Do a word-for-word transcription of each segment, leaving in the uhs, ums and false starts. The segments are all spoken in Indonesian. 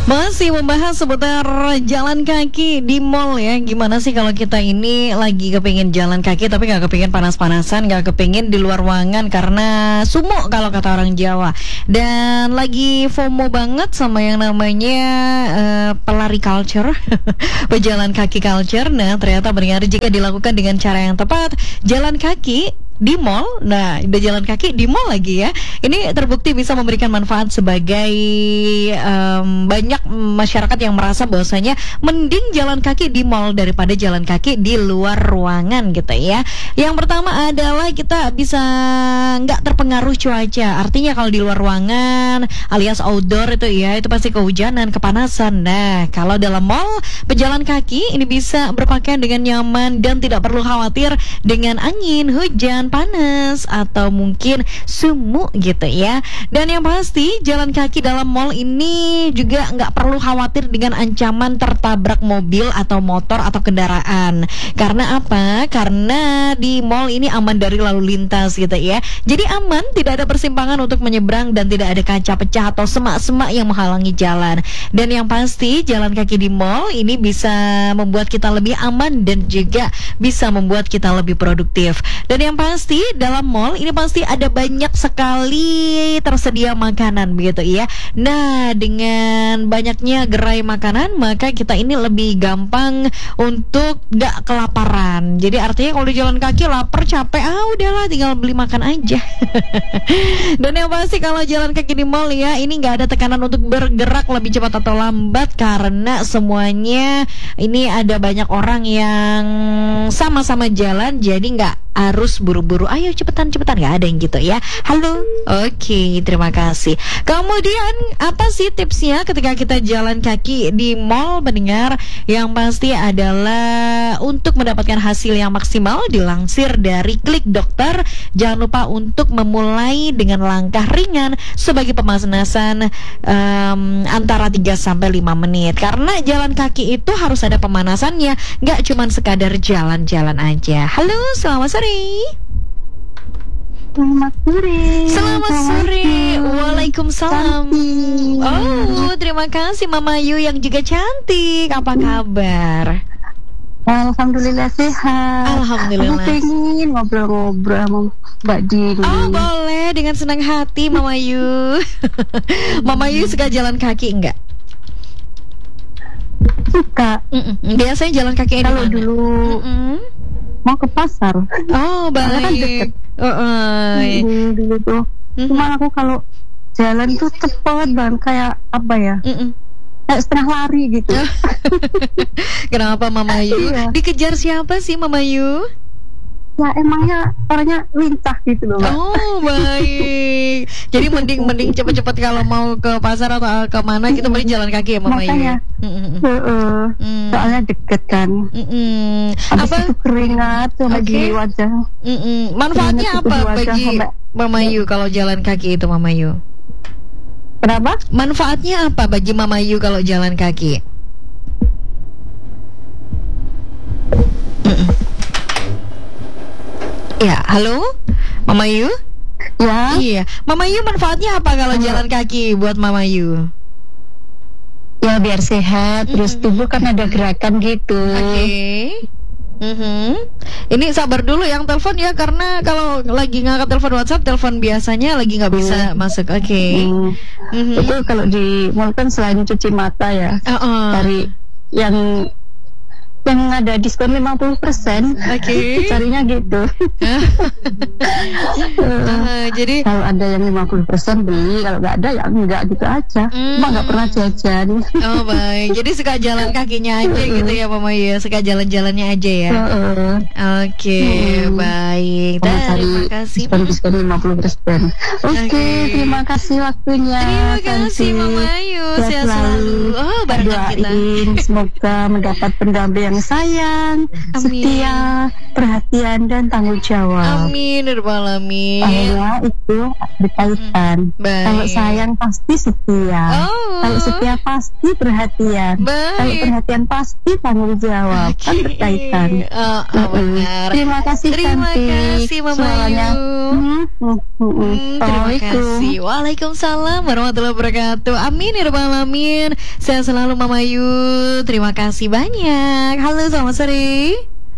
Masih membahas seputar jalan kaki di mall ya. Gimana sih kalau kita ini lagi kepingin jalan kaki tapi gak kepingin panas-panasan, gak kepingin di luar ruangan karena sumuk kalau kata orang Jawa. Dan lagi FOMO banget sama yang namanya uh, pelari culture, pejalan kaki culture. Nah ternyata benar jika dilakukan dengan cara yang tepat, jalan kaki di mall, nah udah jalan kaki di mall lagi ya. Ini terbukti bisa memberikan manfaat sebagai um, banyak masyarakat yang merasa bahwasanya mending jalan kaki di mall daripada jalan kaki di luar ruangan gitu ya. Yang pertama adalah kita bisa nggak terpengaruh cuaca. Artinya kalau di luar ruangan alias outdoor itu ya, itu pasti kehujanan, kepanasan. Nah kalau dalam mall pejalan kaki ini bisa berpakaian dengan nyaman dan tidak perlu khawatir dengan angin, hujan, panas atau mungkin sumuk gitu ya. Dan yang pasti jalan kaki dalam mall ini juga nggak perlu khawatir dengan ancaman tertabrak mobil atau motor atau kendaraan. Karena apa? Karena di mall ini aman dari lalu lintas gitu ya. Jadi aman, tidak ada persimpangan untuk menyeberang dan tidak ada kaca pecah atau semak-semak yang menghalangi jalan. Dan yang pasti jalan kaki di mall ini bisa membuat kita lebih aman dan juga bisa membuat kita lebih produktif. Dan yang pasti Pasti dalam mall ini pasti ada banyak sekali tersedia makanan begitu ya. Nah dengan banyaknya gerai makanan maka kita ini lebih gampang untuk gak kelaparan. Jadi artinya kalau di jalan kaki lapar capek, ah udahlah tinggal beli makan aja. Dan yang pasti kalau jalan kaki di mall ya ini gak ada tekanan untuk bergerak lebih cepat atau lambat karena semuanya ini ada banyak orang yang sama-sama jalan, jadi gak harus buru-buru, ayo cepetan-cepetan, gak ada yang gitu ya. Halo, oke, okay, terima kasih. Kemudian apa sih tipsnya ketika kita jalan kaki di mall pendengar? Yang pasti adalah untuk mendapatkan hasil yang maksimal dilansir dari Klik Dokter. Jangan lupa untuk memulai dengan langkah ringan sebagai pemanasan um, antara tiga sampai lima menit. Karena jalan kaki itu harus ada pemanasannya, gak cuman sekadar jalan-jalan aja. Halo, selamat sore. Selamat sore. Selamat sore. Waalaikumsalam. Oh, terima kasih Mama Yu yang juga cantik. Apa kabar? Alhamdulillah sehat. Alhamdulillah. Aku pengen ngobrol-ngobrol sama Mbak Dini. Oh boleh, dengan senang hati Mama Yu. Mama Yu suka jalan kaki enggak? Suka. Mm-mm. Biasanya jalan kaki kalau dulu Mm-mm. mau ke pasar. Oh baik. Uh, uh. Mm-hmm, dulu tuh. Mm-hmm. Cuma aku kalau jalan tuh cepet banget, kayak apa ya? Mm-mm. Kayak setengah lari gitu. Kenapa Mama Yu? Iya. Dikejar siapa sih Mama Yu? Ya emangnya orangnya lincah gitu loh Mbak. Oh baik. Jadi mending mending cepet-cepet kalau mau ke pasar atau ke mana kita mending jalan kaki ya Mama Yu. Makanya uh, uh, mm. soalnya deket kan. Mm-mm. Habis Apa? itu keringat sama okay. di wajah. Mm-mm. Manfaatnya apa bagi Mama Yu kalau jalan kaki itu Mama Yu? Kenapa? Manfaatnya apa bagi Mama Yu kalau jalan kaki? Mm-mm. Ya, halo, Mama Yu? Ya. Iya, Mama Yu manfaatnya apa kalau jalan kaki buat Mama Yu? Ya biar sehat, mm-hmm. terus tubuh kan ada gerakan gitu. Oke. Okay. Mm-hmm. Ini sabar dulu yang telepon ya, karena kalau lagi ngangkat telepon WhatsApp, telepon biasanya lagi nggak bisa mm. masuk. Oke. Okay. Mm. Mm-hmm. Itu kalau di mall kan selain cuci mata ya, uh-uh. cari yang yang ada diskon lima puluh persen. Oke. Okay. Carinya gitu. uh, jadi kalau ada yang lima puluh persen beli, kalau nggak ada ya enggak gitu aja. Mm. Cuma nggak pernah jajan. Oh baik. Jadi suka jalan kakinya aja gitu ya Mama ya. Suka jalan-jalannya aja ya. Uh-uh. Oke, okay, hmm. baik. Dan terima kasih. Diskon lima puluh persen. Oke, okay, terima kasih waktunya. Terima kasih Mama Yu. Sehat selalu. Oh, bareng kita. Semoga mendapat pendamping yang yang sayang, Amin. setia, perhatian dan tanggung jawab. Amin, ya rabbal alamin. Karena itu berkaitan. Baik. Kalau sayang pasti setia. Oh. Kalau setia pasti perhatian. Baik. Kalau perhatian pasti tanggung jawab. Kan berkaitan. Oh, oh, benar. Terima kasih Terima cantik. kasih Mama Suaranya. Ayu. Hmm, hmm, hmm, hmm. Hmm, terima Assalamualaikum. kasih. Waalaikumsalam warahmatullahi wabarakatuh. Amin ya rabbal alamin. Sehat selalu Mama Ayu. Terima kasih banyak. Halo, selamat sore.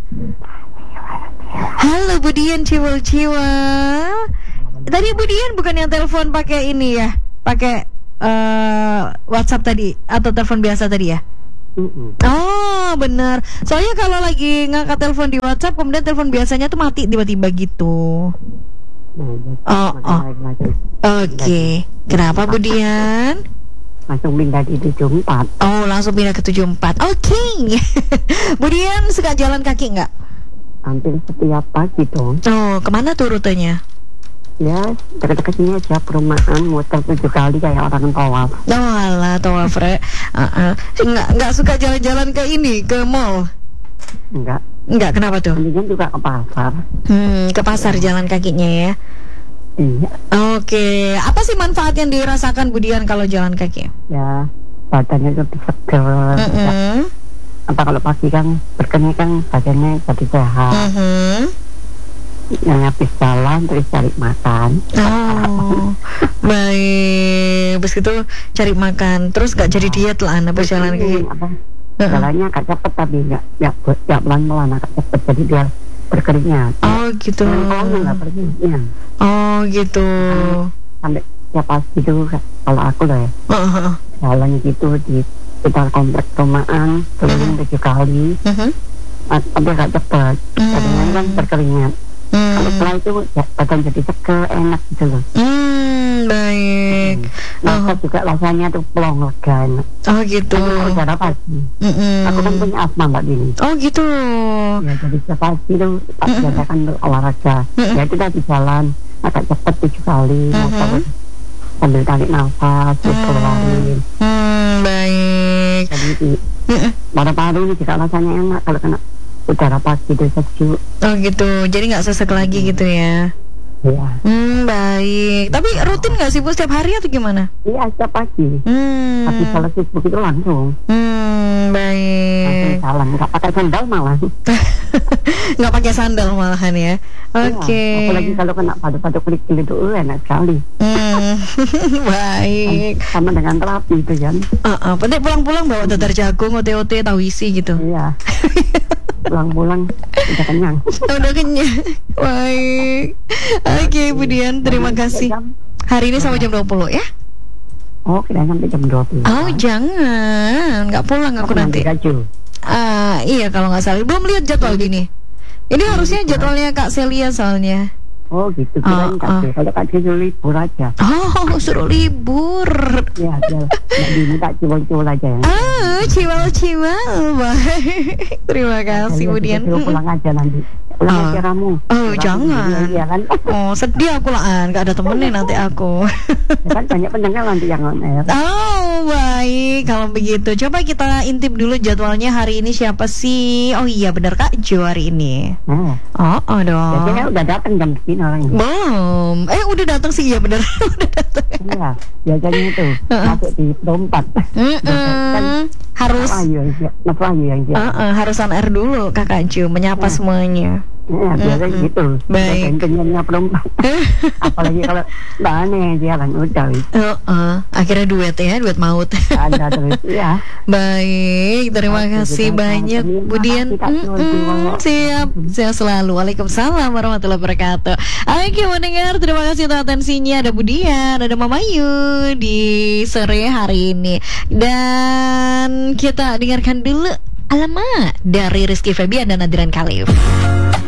Halo Budian Ciwal-Ciwal. Tadi Budian bukan yang telepon pakai ini ya? Pakai uh, WhatsApp tadi atau telepon biasa tadi ya? Mm-mm. Oh benar. Soalnya kalau lagi ngangkat telepon di WhatsApp, kemudian telepon biasanya tuh mati tiba-tiba gitu. Oh, oh. Oke. Kenapa Budian? Langsung pindah di tujuh empat. Oh langsung pindah ke tujuh empat. Oke. Budian suka jalan kaki nggak? Hampir setiap pagi dong. Oh kemana tuh rutenya? Ya dekat-dekat sini aja, perumahan, muter tujuh kali kayak orang tawaf. Oh alah tawaf re. Uh-uh. Nggak nggak suka jalan-jalan ke ini, ke mall? Enggak. Enggak, kenapa tuh? Mendingan juga ke pasar. Hmm, ke pasar jalan kakinya ya. Iya. Oke, apa sih manfaat yang dirasakan Budian kalau jalan kaki? Ya badannya lebih segar. Mm-mm. Apa kalau pagi kan berkeringat kan badannya jadi sehat. Mhm. Yang habis jalan terus cari makan. Oh, baik. Terus gitu cari makan, terus gak jadi diet lah anak berjalan kaki. Apa? Jalannya agak cepet tapi nggak nggak nggak pelan-pelan, agak cepet jadi biar berkeringat. Oh gitu. Kalau nggak berkeringat. Oh gitu. Sampai tiap pagi itu kalau aku lah ya Uh-huh. jalan gitu di sekitar komplek perumahan keliling tujuh kali, Mhm. tapi agak cepat. Kadang kan berkeringat. Kalau Hmm. setelah itu ya, badan jadi seger, enak gitu loh. Hmm, baik. Nafas juga rasanya tuh plong, lega, enak. Oh gitu. Kan udara pagi. Mm-mm. Aku kan punya asma mbak Dini. Oh gitu. Ya jadi setiap pagi tuh tak Mm-mm. biasakan olahraga. Mm-mm. Ya itu tadi jalan agak cepat tujuh kali, Mhm. motor sambil tarik nafas, terus Hmm. keluarin. Hmm, baik. Jadi di Mm-mm. paru-paru ini juga rasanya enak kalau kena udara pagi itu sejuk. Oh gitu. Jadi nggak sesek lagi gitu ya. Iya. Hmm, baik. Tapi rutin nggak sih Bu setiap hari atau gimana? Iya setiap pagi. Hmm. Habis sholat subuh itu langsung Hmm, langsung baik. jalan, nggak pakai sandal malah. Nggak pakai sandal malahan ya. Oke. Iya, apalagi kalau kena pada-pada kulit-kulit itu uh, enak sekali. Hmm. Baik. Sama dengan terapi itu kan. Uh, uh, penting pulang-pulang bawa dadar jagung, ote-ote, tahu isi gitu. Iya. Pulang-pulang udah kenyang. Udah kenyang. Baik. Oke, Budian, terima kasih. Hari ini sampai jam dua puluh ya? Oh, kira sampai jam dua puluh. Oh, jangan. Nggak pulang aku nanti. Gaju. Ah, iya kalau nggak salah. Belum lihat jadwal gini. Ini harusnya jadwalnya Kak Celia soalnya. Oh gitu, Oh, kirain Kak oh. Jo. Kalau Kak Jo libur aja. Oh, suruh libur. Ya, dia nggak diminta ciwol-ciwol aja ya. Ah, ciwal-ciwal. Baik. Terima kasih, Saya Budian. suruh pulang aja nanti. Pulang Oh. aja kamu. Oh, Kamu jangan. sendiri, Iya kan? Oh, sedih aku lah, An. Gak ada temennya nanti aku. Ya kan banyak pendengar nanti yang on air. Oh, baik. Kalau begitu, coba kita intip dulu jadwalnya hari ini siapa sih? Oh iya, benar Kak Jo hari ini. Nah, Oh, oh biasanya dong. udah datang jam segini orangnya. Belum. Eh, udah datang sih ya, benar. Udah datang. Iya, biasanya itu Heeh. masuk di dompet. Mm-mm. Harus. Mas Wahyu yang siap. Mas Wahyu yang siap. Uh-uh, harus on air dulu Kakak Jo menyapa Nah. semuanya. Ya, biasanya Mm-mm. gitu. Baik. Kenyangnya perempuan. Apalagi kalau Mbak Ane jalan udah Uh-uh. Akhirnya duet ya, duet maut. ada terus ya. Baik, terima Oke, kasih terima banyak kasih. Budian. Terima kasih, Kak Mm-mm, Nurul. siap, siap selalu. Waalaikumsalam warahmatullahi wabarakatuh. Oke, mendengar, terima kasih atas atensinya. Ada Budian, ada Mama Ayu di sore hari ini. Dan kita dengarkan dulu alamat dari Rizky Febian dan Nadiran Khalif.